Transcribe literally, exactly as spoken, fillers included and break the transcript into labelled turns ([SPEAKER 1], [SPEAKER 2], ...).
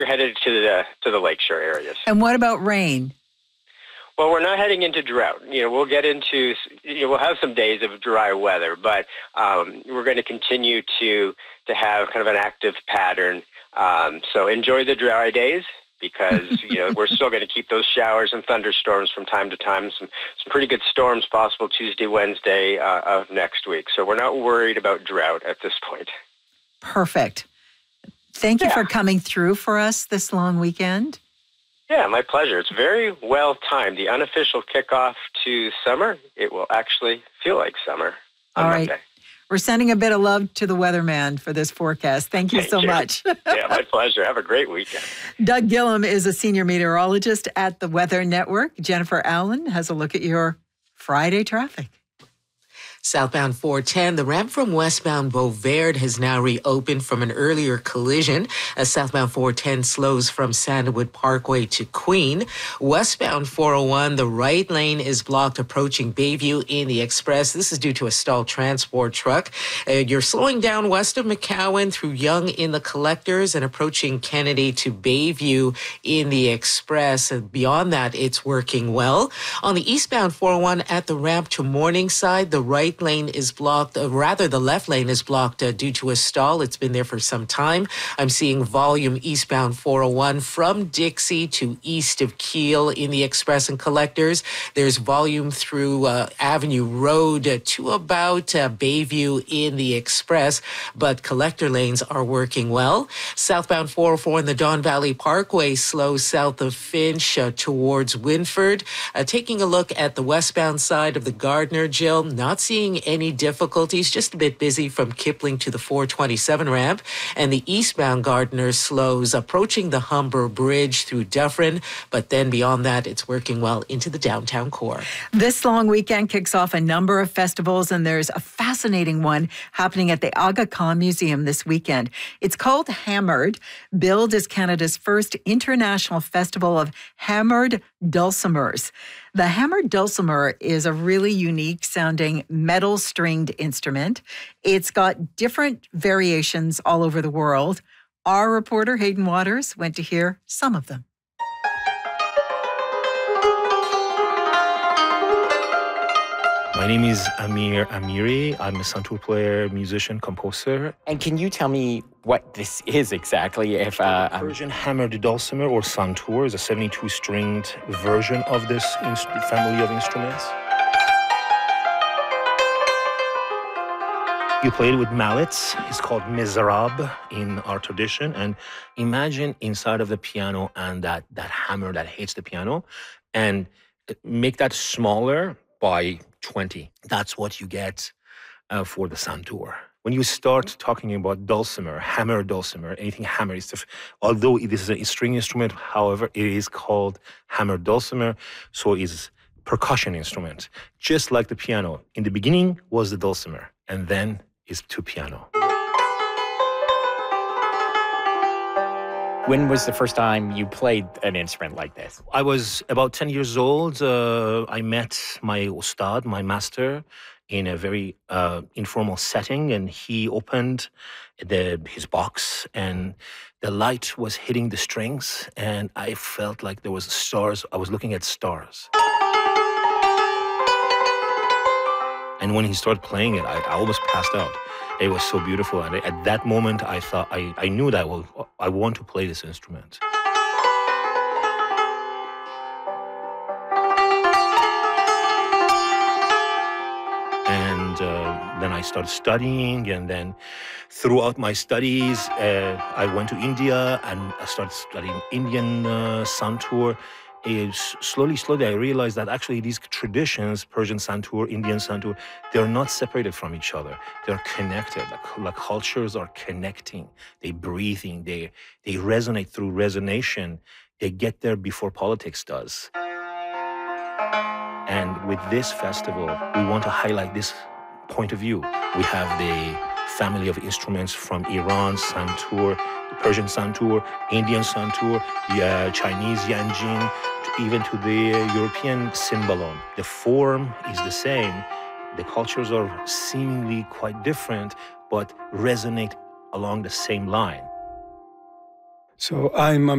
[SPEAKER 1] We're headed to the to the lakeshore areas.
[SPEAKER 2] And what about rain?
[SPEAKER 1] Well, we're not heading into drought. You know, we'll get into, you know, we'll have some days of dry weather, but um, we're going to continue to to have kind of an active pattern. Um, so enjoy the dry days because, you know, we're still going to keep those showers and thunderstorms from time to time. Some some pretty good storms possible Tuesday, Wednesday uh, of next week. So we're not worried about drought at this point.
[SPEAKER 2] Perfect. Thank you
[SPEAKER 1] yeah.
[SPEAKER 2] for coming through for us this long weekend.
[SPEAKER 1] Yeah, my pleasure. It's very well timed. The unofficial kickoff to summer, it will actually feel like summer on
[SPEAKER 2] All right.
[SPEAKER 1] Monday.
[SPEAKER 2] We're sending a bit of love to the weatherman for this forecast. Thank you
[SPEAKER 1] Thank
[SPEAKER 2] so
[SPEAKER 1] you.
[SPEAKER 2] much.
[SPEAKER 1] Yeah, my pleasure. Have a great weekend.
[SPEAKER 2] Doug Gillum is a senior meteorologist at the Weather Network. Jennifer Allen has a look at your Friday traffic.
[SPEAKER 3] Southbound four ten, the ramp from westbound Beauvert has now reopened from an earlier collision as southbound four ten slows from Sandalwood Parkway to Queen. Westbound four oh one, the right lane is blocked approaching Bayview in the express. This is due to a stalled transport truck. Uh, you're slowing down west of McCowan through Yonge in the collectors and approaching Kennedy to Bayview in the express. And beyond that, it's working well. On the eastbound four oh one at the ramp to Morningside, the right lane is blocked, uh, rather the left lane is blocked uh, due to a stall. It's been there for some time. I'm seeing volume eastbound four oh one from Dixie to east of Keele in the express and collectors. There's volume through uh, Avenue Road uh, to about uh, Bayview in the express, but collector lanes are working well. Southbound four oh four in the Don Valley Parkway slows south of Finch uh, towards Winford. Uh, taking a look at the westbound side of the Gardner, Jill, not seeing any difficulties, just a bit busy from Kipling to the four twenty-seven ramp, and the eastbound Gardner slows approaching the Humber Bridge through Dufferin, but then beyond that, it's working well into the downtown core.
[SPEAKER 2] This long weekend kicks off a number of festivals, and there's a fascinating one happening at the Aga Khan Museum this weekend. It's called Hammered. Billed as Canada's first international festival of hammered dulcimers. The hammered dulcimer is a really unique sounding metal stringed instrument. It's got different variations all over the world. Our reporter Hayden Waters went to hear some of them.
[SPEAKER 4] My name is Amir Amiri. I'm a santur player, musician, composer.
[SPEAKER 5] And can you tell me what this is exactly? If uh,
[SPEAKER 4] Persian hammered dulcimer or santur is a seventy-two stringed version of this inst- family of instruments. You play it with mallets. It's called mizrab in our tradition. And imagine inside of the piano and that, that hammer that hits the piano, and make that smaller by twenty. That's what you get uh, for the santur. When you start talking about dulcimer, hammer dulcimer, anything hammer, is the, although this is a string instrument, however, it is called hammer dulcimer, so it is percussion instrument. Just like the piano. In the beginning was the dulcimer, and then is to piano.
[SPEAKER 5] When was the first time you played an instrument like this?
[SPEAKER 4] I was about ten years old. Uh, I met my ustad, my master, in a very uh, informal setting, and he opened the, his box, and the light was hitting the strings, and I felt like there was stars. I was looking at stars. And when he started playing it, I, I almost passed out. It was so beautiful. And at that moment, I thought, I, I knew that well, I want to play this instrument. And uh, then I started studying, and then throughout my studies, uh, I went to India, and I started studying Indian uh, santur. Is slowly, slowly, I realized that actually these traditions, Persian santur, Indian santur, they're not separated from each other. They're connected. Like, like cultures are connecting. They're breathing. They they resonate through resonation. They get there before politics does. And with this festival, we want to highlight this point of view. We have the family of instruments from Iran, santur, Persian santur, Indian santur, uh, Chinese yanjing, even to the European cymbalom. The form is the same. The cultures are seemingly quite different, but resonate along the same line.
[SPEAKER 6] So I'm